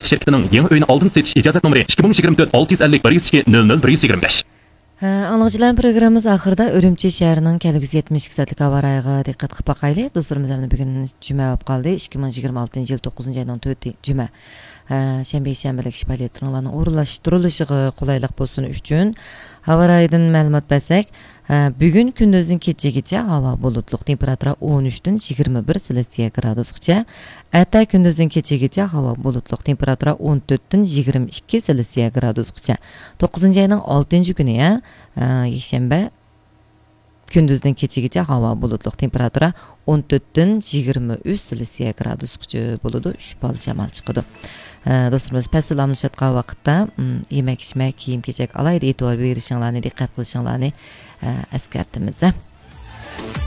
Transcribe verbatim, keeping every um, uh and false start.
şirketining yangi uyni oldin setish ijozat nomeri ikki ming yigirma to'rt olti yuz ellik bir yuz ikki nol nol bir yuz yigirma besh. Anlıqçıların programımız ahırda Ürümçi şəhərinin kelgusi yetmiş iki saatlik hava rayığı diqqət qılıb baxaylı. Dostlarımız əmni bugün cümə olub qaldı. ikki ming yigirma altıncı yıl to'qqizinchi ayının to'rti cümə. Şənbə şənbəlik iş fəaliyyətlərinin orunlaşdırılışı qolaylıq bolsun üçün hava rayıdan məlumat bəsək, bugün gündüzün keçigicha hava bulutluq, temperatura o'n uchdan yigirma bir Selsiya gradusgacha, ata gündüzün keçigicha hava bulutluq, temperatura o'n to'rtdan yigirma ikki Selsiya gradusgacha. to'qqizinchi ayının oltinchi kuni, yakshanba gündüzden keçigicha hava bulutluq, temperatura o'n to'rtdan yigirma uch Selsiya gradusgacha bo'ladi. uch bal shamol chiqadi. Dostlarımız paslamlaşatqan vaqtda yemek içmek, kiyim kechak alayda e'tibor berishinglarni, diqqat qilishinglarni eskartimiz.